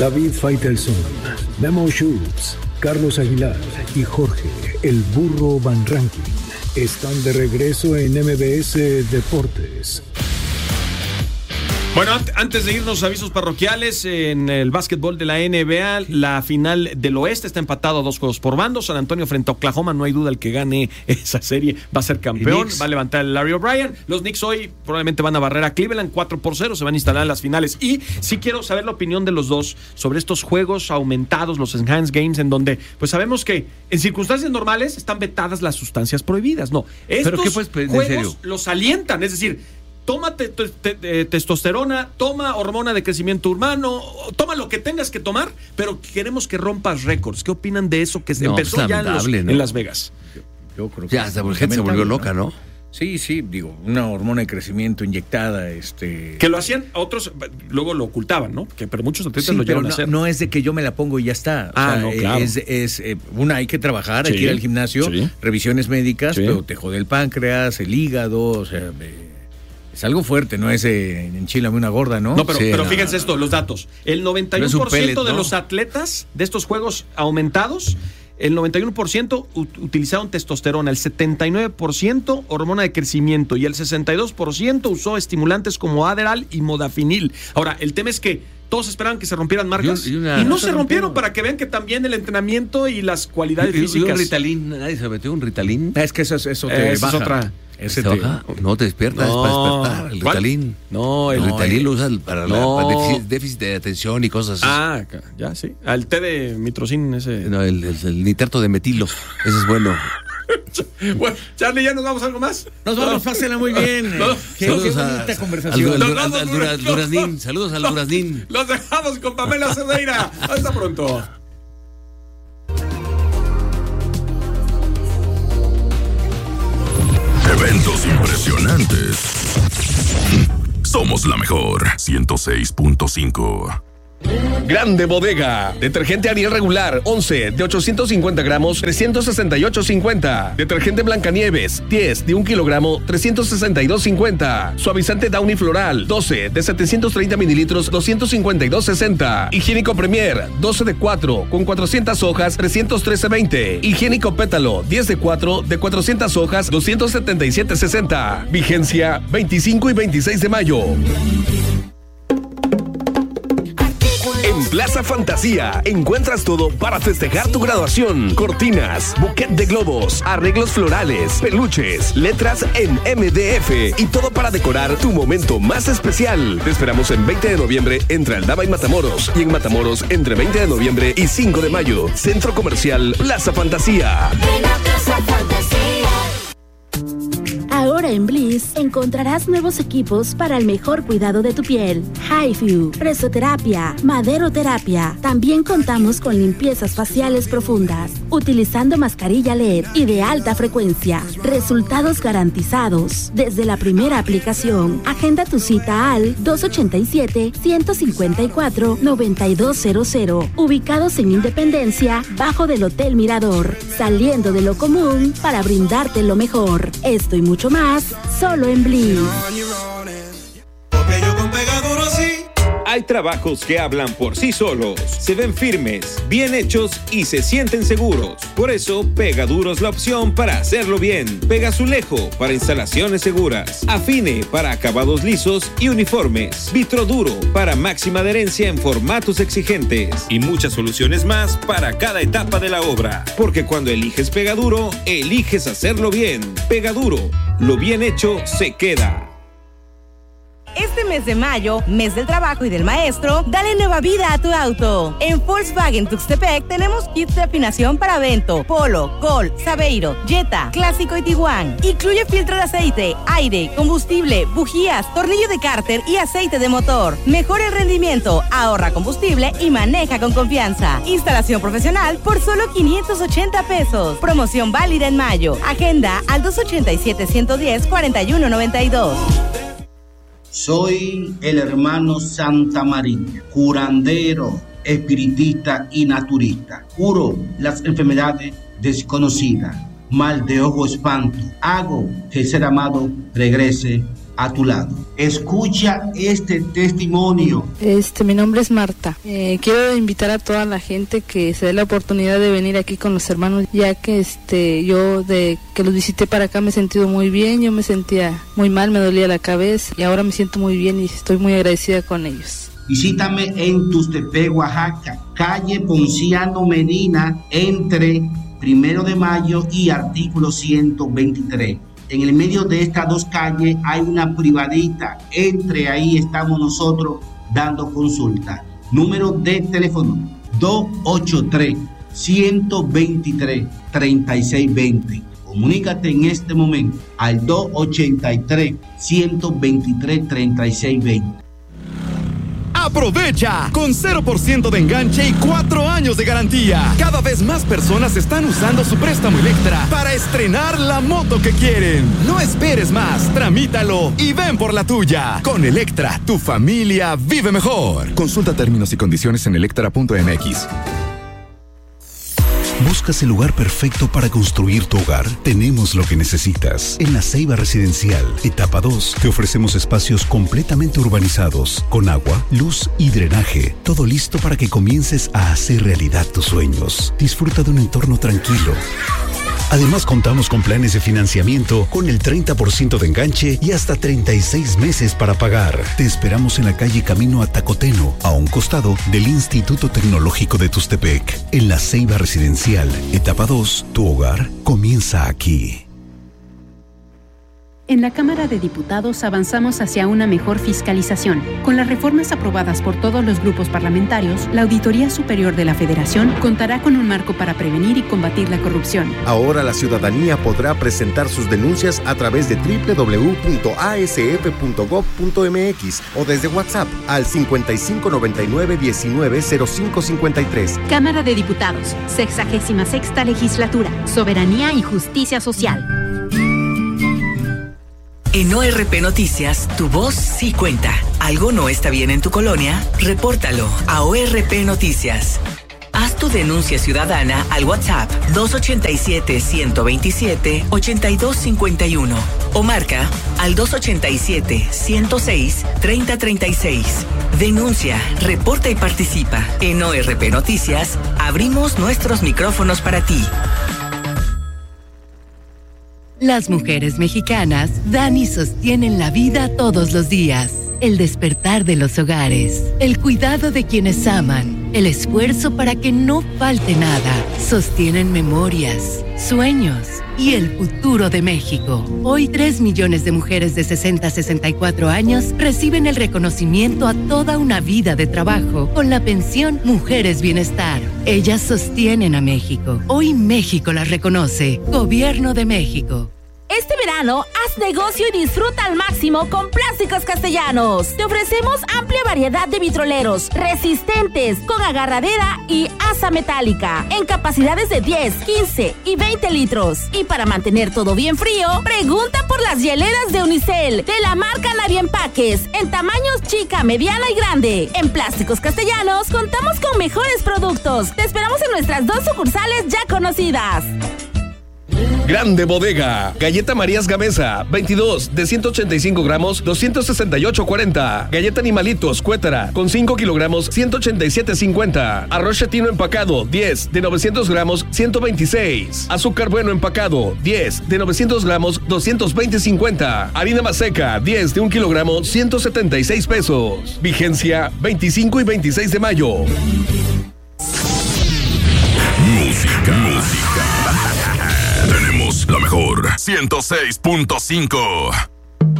David Faitelson, Memo Schultz, Carlos Aguilar y Jorge El Burro Van Rankin están de regreso en MBS Deportes. Bueno, antes de irnos, avisos parroquiales. En el básquetbol de la NBA, la final del oeste está empatado a 2 juegos por bando. San Antonio frente a Oklahoma, no hay duda, el que gane esa serie va a ser campeón, va a levantar el Larry O'Brien. Los Knicks hoy probablemente van a barrer a Cleveland 4-0, se van a instalar en las finales. Y sí quiero saber la opinión de los dos sobre estos juegos aumentados, los Enhanced Games, en donde pues sabemos que en circunstancias normales están vetadas las sustancias prohibidas. No, estos juegos los alientan, es decir, toma testosterona, toma hormona de crecimiento humano, toma lo que tengas que tomar, pero queremos que rompas récords. ¿Qué opinan de eso que empezó ya en Las Vegas? Yo creo que ya hasta la gente se volvió loca, ¿no? Sí, digo, una hormona de crecimiento inyectada, que lo hacían otros, luego lo ocultaban, ¿no? Pero muchos atletas lo llevan a hacer. No es de que yo me la pongo y ya está. No, claro. Hay que trabajar, hay que ir al gimnasio, revisiones médicas, pero te jode el páncreas, el hígado, o sea, es algo fuerte, no es enchilame una gorda, ¿no? No, pero fíjense esto, los datos. El 91% de los atletas de estos juegos aumentados, el 91% utilizaron testosterona, el 79% hormona de crecimiento y el 62% usó estimulantes como Adderall y Modafinil. Ahora, el tema es que todos esperaban que se rompieran marcas y no se rompieron, para que vean que también el entrenamiento y las cualidades físicas. Un Ritalin, nadie se metió un Ritalin. Es que eso te baja. Es otra. No te despiertas, es para despertar. El Ritalin. El Ritalin lo usan para déficit de atención y cosas así. Ya, sí. Al té de mitrocin ese. No, el nitrato de metilo. Ese es bueno. Bueno, Charlie, ¿ya nos vamos a algo más? Nos vamos, pásenla muy bien. Qué bonita conversación. Al Duraznín. Saludos al Duraznín. Los dejamos con Pamela Cerdeira. Hasta pronto. Eventos impresionantes. Somos la mejor. 106.5. Grande Bodega. Detergente Ariel regular 11 de 850 gramos 368.50. Detergente Blancanieves 10 de 1 kilogramo 362.50. Suavizante Downy Floral 12 de 730 mililitros 252.60. Higiénico Premier 12 de 4 con 400 hojas 313.20. Higiénico Pétalo 10 de 4 de 400 hojas 277.60. Vigencia 25 y 26 de mayo. En Plaza Fantasía encuentras todo para festejar tu graduación. Cortinas, buquet de globos, arreglos florales, peluches, letras en MDF y todo para decorar tu momento más especial. Te esperamos en 20 de noviembre entre Aldama y Matamoros, y en Matamoros entre 20 de noviembre y 5 de mayo. Centro Comercial Plaza Fantasía. Plaza Fantasía. Ahora en Bliss encontrarás nuevos equipos para el mejor cuidado de tu piel. HiFu, presoterapia, maderoterapia. También contamos con limpiezas faciales profundas, utilizando mascarilla LED y de alta frecuencia. Resultados garantizados desde la primera aplicación. Agenda tu cita al 287-154-9200. Ubicados en Independencia, bajo del Hotel Mirador. Saliendo de lo común para brindarte lo mejor. Esto y mucho más, solo en Bliss. Hay trabajos que hablan por sí solos, se ven firmes, bien hechos y se sienten seguros. Por eso, Pegaduro es la opción para hacerlo bien. Pegazulejo para instalaciones seguras. Afine para acabados lisos y uniformes. Vitroduro para máxima adherencia en formatos exigentes. Y muchas soluciones más para cada etapa de la obra. Porque cuando eliges Pegaduro, eliges hacerlo bien. Pegaduro, lo bien hecho se queda. Este mes de mayo, mes del trabajo y del maestro, dale nueva vida a tu auto. En Volkswagen Tuxtepec tenemos kits de afinación para Vento, Polo, Gol, Saveiro, Jetta, Clásico y Tiguan. Incluye filtro de aceite, aire, combustible, bujías, tornillo de cárter y aceite de motor. Mejora el rendimiento, ahorra combustible y maneja con confianza. Instalación profesional por solo 580 pesos. Promoción válida en mayo. Agenda al 287-110-4192. Soy el hermano Santa María, curandero, espiritista y naturista. Curo las enfermedades desconocidas, mal de ojo, espanto. Hago que el ser amado regrese a tu lado. Escucha este testimonio. Mi nombre es Marta. Quiero invitar a toda la gente que se dé la oportunidad de venir aquí con los hermanos, ya que yo de que los visité para acá me he sentido muy bien. Yo me sentía muy mal, me dolía la cabeza y ahora me siento muy bien y estoy muy agradecida con ellos. Visítame en Tustepec, Oaxaca, calle Ponciano Medina, entre 1 de Mayo y artículo 123. En el medio de estas dos calles hay una privadita. Entre ahí estamos nosotros dando consulta. Número de teléfono 283-123-3620. Comunícate en este momento al 283-123-3620. ¡Aprovecha! Con 0% de enganche y 4 años de garantía. Cada vez más personas están usando su préstamo Electra para estrenar la moto que quieren. No esperes más, tramítalo y ven por la tuya. Con Electra, tu familia vive mejor. Consulta términos y condiciones en electra.mx. ¿Buscas el lugar perfecto para construir tu hogar? Tenemos lo que necesitas. En La Ceiba Residencial, etapa 2, te ofrecemos espacios completamente urbanizados, con agua, luz y drenaje. Todo listo para que comiences a hacer realidad tus sueños. Disfruta de un entorno tranquilo. Además, contamos con planes de financiamiento con el 30% de enganche y hasta 36 meses para pagar. Te esperamos en la calle Camino a Tacoteno, a un costado del Instituto Tecnológico de Tustepec. En La Ceiba Residencial, etapa 2, tu hogar comienza aquí. En la Cámara de Diputados avanzamos hacia una mejor fiscalización. Con las reformas aprobadas por todos los grupos parlamentarios, la Auditoría Superior de la Federación contará con un marco para prevenir y combatir la corrupción. Ahora la ciudadanía podrá presentar sus denuncias a través de www.asf.gov.mx o desde WhatsApp al 5599-190553. Cámara de Diputados, 66ª Legislatura, Soberanía y Justicia Social. En ORP Noticias, tu voz sí cuenta. ¿Algo no está bien en tu colonia? Repórtalo a ORP Noticias. Haz tu denuncia ciudadana al WhatsApp 287-127-8251 o marca al 287-106-3036. Denuncia, reporta y participa. En ORP Noticias, abrimos nuestros micrófonos para ti. Las mujeres mexicanas dan y sostienen la vida todos los días. El despertar de los hogares, el cuidado de quienes aman, el esfuerzo para que no falte nada. Sostienen memorias, sueños y el futuro de México. Hoy 3 millones de mujeres de 60 a 64 años reciben el reconocimiento a toda una vida de trabajo con la pensión Mujeres Bienestar. Ellas sostienen a México. Hoy México las reconoce. Gobierno de México. Este verano, haz negocio y disfruta al máximo con Plásticos Castellanos. Te ofrecemos amplia variedad de vitroleros, resistentes, con agarradera y asa metálica, en capacidades de 10, 15 y 20 litros. Y para mantener todo bien frío, pregunta por las hieleras de Unicel, de la marca Naviempaques, en tamaños chica, mediana y grande. En Plásticos Castellanos contamos con mejores productos. Te esperamos en nuestras 2 sucursales ya conocidas. Grande Bodega. Galleta Marías Gamesa, 22 de 185 gramos, 268.40. Galleta Animalitos Cuétara, con 5 kilogramos, 187.50. Arroz chetino empacado, 10 de 900 gramos, 126. Azúcar bueno empacado, 10 de 900 gramos, 220.50. Harina Maseca, 10 de 1 kilogramo, 176 pesos. Vigencia 25 y 26 de mayo. Música. Tenemos la mejor 106.5.